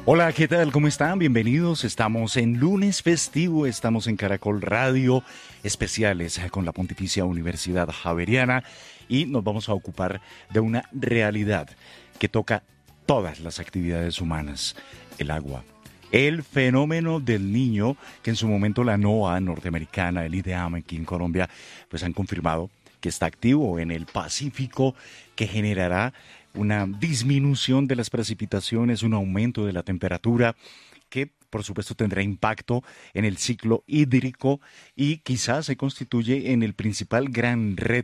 Hola, ¿qué tal? ¿Cómo están? Bienvenidos. Estamos en lunes festivo, estamos en Caracol Radio, especiales con la Pontificia Universidad Javeriana y nos vamos a ocupar de una realidad que toca todas las actividades humanas, el agua. El fenómeno del niño, que en su momento la NOAA norteamericana, el IDEAM aquí en Colombia, pues han confirmado que está activo en el Pacífico, que generará una disminución de las precipitaciones, un aumento de la temperatura, que por supuesto tendrá impacto en el ciclo hídrico y quizás se constituye en el principal gran reto